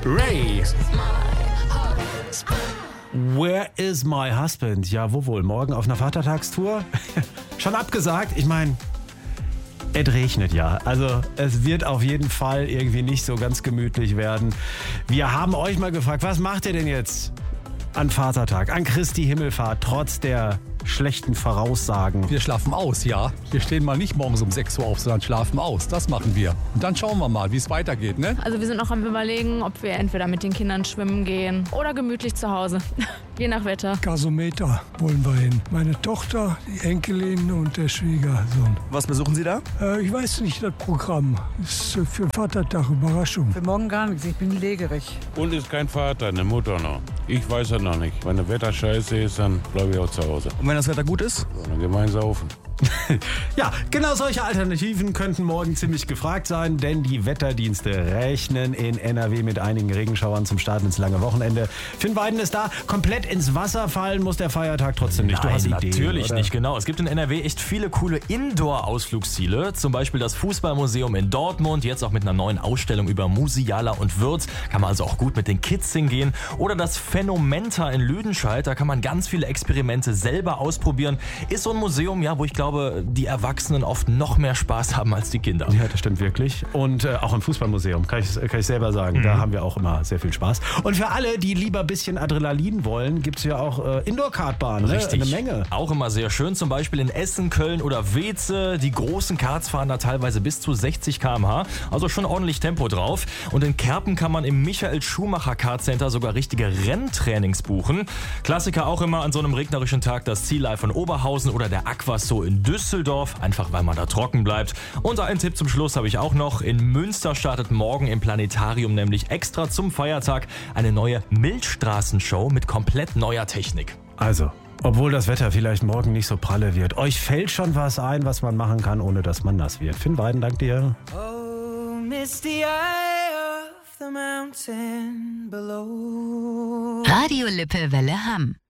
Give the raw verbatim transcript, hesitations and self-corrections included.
Ray. Where is my husband? Ja, wo wohl? Morgen auf einer Vatertagstour? Schon abgesagt? Ich meine, es regnet ja. Also es wird auf jeden Fall irgendwie nicht so ganz gemütlich werden. Wir haben euch mal gefragt, was macht ihr denn jetzt an Vatertag, an Christi Himmelfahrt, trotz der schlechten Voraussagen? Wir schlafen aus, ja. Wir stehen mal nicht morgens um sechs Uhr auf, sondern schlafen aus. Das machen wir. Und dann schauen wir mal, wie es weitergeht, ne? Also wir sind noch am Überlegen, ob wir entweder mit den Kindern schwimmen gehen oder gemütlich zu Hause. Je nach Wetter. Gasometer wollen wir hin. Meine Tochter, die Enkelin und der Schwiegersohn. Was besuchen Sie da? Äh, ich weiß nicht, das Programm. Das ist für Vatertag Überraschung. Für morgen gar nichts, ich bin legerig. Und ist kein Vater, eine Mutter noch. Ich weiß es noch nicht. Wenn das Wetter scheiße ist, dann bleibe ich auch zu Hause. Und wenn das Wetter gut ist? Dann gehen wir saufen. Ja, genau solche Alternativen könnten morgen ziemlich gefragt sein, denn die Wetterdienste rechnen in N R W mit einigen Regenschauern zum Start ins lange Wochenende. Finn Weiden ist da. Komplett ins Wasser fallen muss der Feiertag trotzdem nicht. Nein, du hast Ideen, natürlich oder? nicht, genau. Es gibt in N R W echt viele coole Indoor-Ausflugsziele. Zum Beispiel das Fußballmuseum in Dortmund, jetzt auch mit einer neuen Ausstellung über Musiala und Wirth. Kann man also auch gut mit den Kids hingehen. Oder das Phänomenta in Lüdenscheid, da kann man ganz viele Experimente selber ausprobieren. Ist so ein Museum, ja, wo ich glaube, die Erwachsenen oft noch mehr Spaß haben als die Kinder. Ja, das stimmt wirklich. Und äh, auch im Fußballmuseum, kann ich, kann ich selber sagen, mhm. da haben wir auch immer sehr viel Spaß. Und für alle, die lieber ein bisschen Adrenalin wollen, gibt es ja auch äh, Indoor-Kartbahnen. Ne? Richtig. Eine Menge. Auch immer sehr schön, zum Beispiel in Essen, Köln oder Weze. Die großen Karts fahren da teilweise bis zu sechzig Kilometer pro Stunde, also schon ordentlich Tempo drauf. Und in Kerpen kann man im Michael Schumacher Kart Center sogar richtige Renntrainings buchen. Klassiker auch immer an so einem regnerischen Tag das Sea Life von Oberhausen oder der Aquaso in Düsseldorf, einfach weil man da trocken bleibt. Und einen Tipp zum Schluss habe ich auch noch. In Münster startet morgen im Planetarium nämlich extra zum Feiertag eine neue Milchstraßenshow mit komplett neuer Technik. Also, obwohl das Wetter vielleicht morgen nicht so pralle wird, euch fällt schon was ein, was man machen kann, ohne dass man nass wird. Finn Weiden, dank dir. Oh, misty eye of the mountain below. Radio Lippe Welle Hamm.